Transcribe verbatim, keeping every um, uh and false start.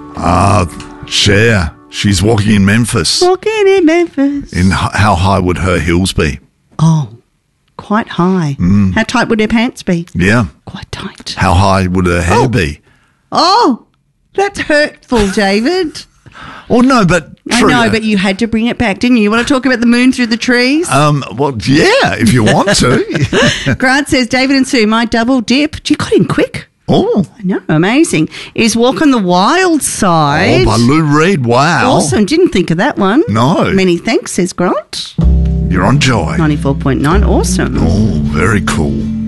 Uh, Cher. She's walking in Memphis. Walking in Memphis. In h- how high would her heels be? Oh, quite high. Mm. How tight would her pants be? Yeah. Quite tight. How high would her hair Oh. be? Oh, that's hurtful, David. Oh, no, but... I true. know, but you had to bring it back, didn't you? You want to talk about the moon through the trees? Um, well, yeah, if you want to. Grant says, David and Sue, my double dip. You got in quick. Oh. I know, amazing. Is Walk on the Wild Side. Oh, by Lou Reed. Wow. Awesome. Didn't think of that one. No. Many thanks, says Grant. You're on Joy. ninety-four point nine. Awesome. Oh, very cool.